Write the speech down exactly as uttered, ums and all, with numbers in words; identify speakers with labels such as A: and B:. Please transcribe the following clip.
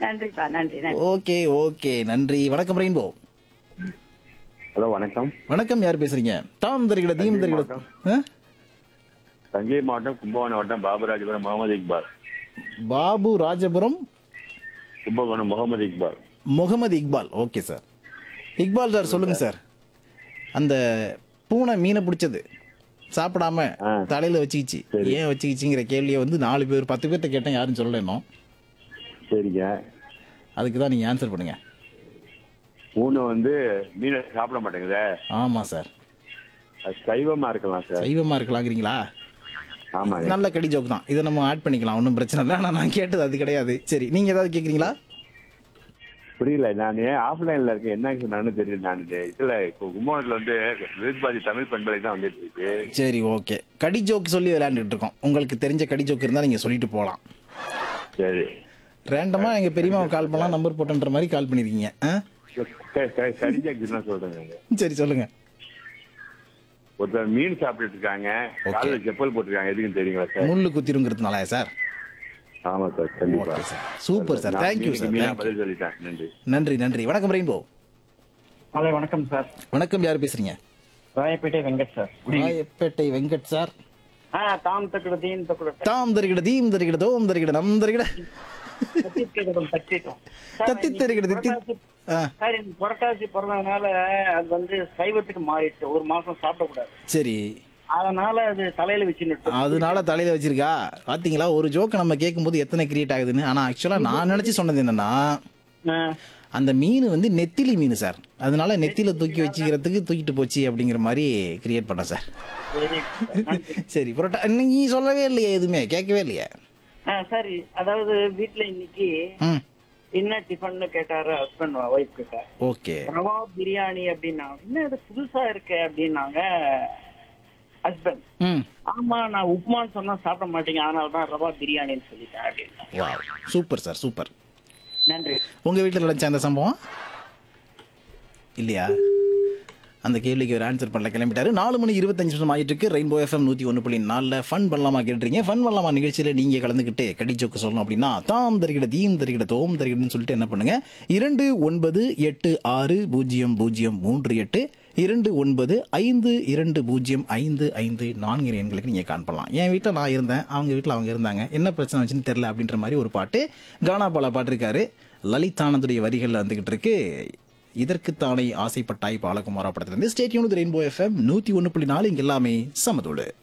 A: நன்றிப்பா, நன்றி நன்றி.
B: ஓகே ஓகே நன்றி. வணக்கம் ரெயின்போ.
C: ஹலோ வணக்கம்.
B: வணக்கம், யார் பேசுறீங்க? தாம் தருகிட தீம்
C: தஞ்சை
B: தருகிட.
C: மாவட்டம்.
B: ஆ?
C: தஞ்சை மாவட்டம் கும்பகோணம் வட்டம் Baparajapuram Mohammed Iqbal.
B: Babu Rajapuram
C: Kumbakonam Mohammed Iqbal.
B: Mohammed Iqbal. Okay sir. Iqbal sir சொல்லுங்க சார். அந்த பூனை மீனை பிடிச்சது சாப்பிடாம
C: ஆ.
B: தலையில வச்சுக்கிச்சு,
C: சரி.
B: ஏன் வச்சுக்கிச்சுங்கிற கேள்வியை வந்து நாலு பேர் பத்து பேர்த்த கேட்டேன், யாரும் சொல்லல இன்னும்.
C: சரிங்க.
B: அதுக்கு தான் நீங்க ஆன்சர் பண்ணுங்க.
C: பூனை வந்து மீனை சாப்பிட மாட்டேங்குதே.
B: ஆமா சார்.
C: அது சைவமா இருக்கலாம் சார்.
B: சைவமா இருக்கலாங்கிறீங்களா?
C: ஆமாங்க.
B: நல்ல கடி ஜோக் தான், இதை நம்ம ஆட் பண்ணிக்கலாம், ஒன்றும் பிரச்சனை இல்லை. ஆனால் நான் கேட்டது அது கிடையாது. சரி, நீங்க ஏதாவது கேட்குறீங்களா?
C: புரியல. நான் ஏன் ஆஃப்லைன்ல இருக்கேன், என்ன சொன்னான்னு தெரியல. நான் இதுல இப்போ கும்பகோணத்துல வந்து விருதுபாதி தமிழ் பண்பலை தான் வந்துட்டு இருக்கு.
B: சரி, ஓகே. கடி ஜோக் சொல்லி விளையாண்டுட்டு இருக்கோம். உங்களுக்கு தெரிஞ்ச கடி ஜோக் இருந்தால் நீங்க சொல்லிட்டு போகலாம்.
C: சரி.
B: ரேண்டமா எங்க பெரியம்மாவை கால் பண்ணலாம், நம்பர் போட்டுன்ற மாதிரி கால் பண்ணிருக்கீங்க. ஆ?
C: சரிஜா சொல்றேங்க.
B: சரி சொல்லுங்க.
C: ஒருத்தர் மீன் சாப்பிட்டுட்டு இருக்காங்க,
B: Okay.
C: காலையில செப்பல் போட்டிருக்காங்க. எதுக்குன்னு தெரியுங்களா சார்?
B: முள்ளு குத்திருங்கிறதுனால சார்.
C: ஆமா சார், கண்டிப்பா.
B: ஓகே சார், சூப்பர் சார்,
C: நான்
B: thank you sir.
C: Meena
B: thank you.
C: பதில் சொல்லிட்டேன். நன்றி.
B: நன்றி நன்றி. வணக்கம் ரெயின்போ.
D: ஹலோ வணக்கம் சார்.
B: வணக்கம், யார் பேசுறீங்க?
D: ராயப்பேட்டை வெங்கட் சார்.
B: ராயப்பேட்டை வெங்கட் சார்.
D: ஆ தாம் தக்குட தீன் தக்குட
B: தாம் தருகிட தீம் தருகிட தோம் தருகிட நம் தருகிட
D: தத்தித்தேகடம் தத்திட்டோம்.
B: தத்தி தருகிட தித்தி. ஆ,
D: சார் இந்த புரட்டாசி பிறந்ததுனால அது வந்து சைவத்துக்கு மாறிடுச்சு. ஒரு மாசம் சாப்பிடக்கூடாது,
B: சரி.
D: அதனால அது தலையில வச்சுன்னு
B: அதனால தலையில வச்சிருக்கா. பாத்தீங்களா, ஒரு ஜோக்க நம்ம கேட்கும்போது எத்தனை கிரியேட் ஆகுதுன்னு. ஆனா ஆக்சுவலா நான் நினைச்சு சொன்னது என்னன்னா, அந்த மீன் வந்து நெத்திலி மீன் சார், அதனால நெத்தில தூக்கி வச்சுக்கிறதுக்கு தூக்கிட்டு போச்சு அப்படிங்கிற மாதிரி கிரியேட் பண்ண சார். சரி, புரோட்டா நீ சொல்லவே இல்லையே, எதுவுமே கேட்கவே இல்லையே.
D: சரி. அதாவது வீட்டுல இன்னைக்கு
B: ம்,
D: என்ன டிஃபன் கேட்டாரு ஹஸ்பண்ட் ஒய்ஃப் கிட்ட.
B: ஓகே.
D: ரவா பிரியாணி அப்படின்னா, என்ன இது புதுசா இருக்கு அப்படின்னாங்க ஹஸ்பண்ட்.
B: ம்,
D: ஆமா, நான் உப்புமான்னு சொன்னா சாப்பிட மாட்டீங்க, அதனாலதான் ரவா பிரியாணின்னு சொல்லிட்டேன் அப்படின்னு.
B: Wow, super sir, super.
D: நன்றி.
B: உங்க வீட்டில் நடந்துச்சா அந்த சம்பவம் இல்லையா? அந்த கேள்விக்கு ஒரு ஆன்சர் பண்ணல, கிளம்பிட்டாரு. நாலு மணி இருபத்தஞ்சு நிமிஷம் ஆகிட்டு இருக்கு. ரெயின்போ எஃப்எம் நூற்றி ஒன்று புள்ளி நாலில் ஃபன் பண்ணலாமா கேட்டுறீங்க. ஃபன் பண்ணலாமா நிகழ்ச்சியில் நீங்கள் கலந்துக்கிட்டு கடி ஜோக்கு சொல்லணும் அப்படின்னா தாம் தருகிட தீம் தருகிட தோம் தருகிடன்னு சொல்லிட்டு என்ன பண்ணுங்க, இரண்டு ஒன்பது எட்டு ஆறு பூஜ்ஜியம் பூஜ்ஜியம் மூன்று எட்டு இரண்டு ஒன்பது ஐந்து இரண்டு பூஜ்ஜியம் ஐந்து ஐந்து நான்கு எண்களுக்கு நீங்கள் கால் பண்ணலாம். என் வீட்டில் நான் இருந்தேன், அவங்க வீட்டில் அவங்க இருந்தாங்க, என்ன பிரச்சனை வச்சுன்னு தெரில அப்படின்ற மாதிரி ஒரு பாட்டு கானா பாலா பாட்டிருக்காரு. லலிதானந்துடைய வரிகளில் வந்துகிட்டு இருக்கு. இதற்குத்தானே ஆசைப்பட்டாய் பாலகுமாரா படத்திலிருந்து. ஸ்டேட் யூனிட் ரெயின்போ எஃப்எம் நூற்றி ஒன்று புள்ளி நாலு, இங்கே எல்லாமே சமதோடு.